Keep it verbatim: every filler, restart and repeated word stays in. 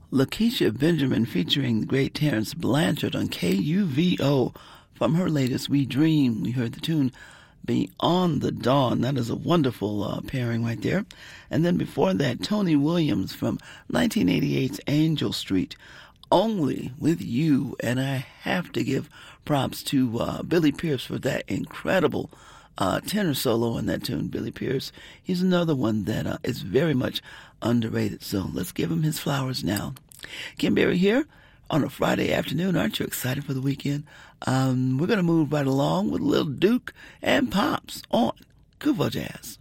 Lakeisha Benjamin featuring the great Terrence Blanchard on K U V O from her latest We Dream. We heard the tune Beyond the Dawn. That is a wonderful uh, pairing right there. And then before that, Tony Williams from nineteen eighty-eight's Angel Street, Only With You. And I have to give props to uh, Billy Pierce for that incredible uh, tenor solo on that tune. Billy Pierce, he's another one that uh, is very much underrated. So let's give him his flowers now. Kim Berry here on a Friday afternoon. Aren't you excited for the weekend? Um, we're going to move right along with Lil Duke and Pops on Kuvo Jazz.